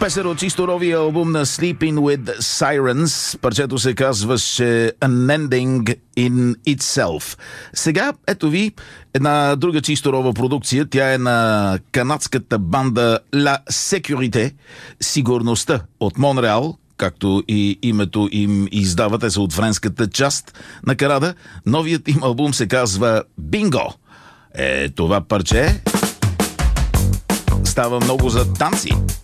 Песен от чисто новия албум на Sleeping with Sirens. Парчето се казваше An Ending in Itself. Сега, ето ви една друга чисто нова продукция. Тя е на канадската банда La Sécurité, Сигурността от Монреал, както и името им издава. Те са от френската част на Канада. Новият им албум се казва Bingo. Това парче става много за танци.